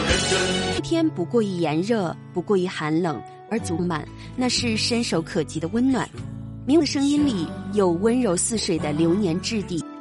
一天不过于炎热，不过于寒冷，而足满，那是伸手可及的温暖。明的声音里有温柔似水的流年质地。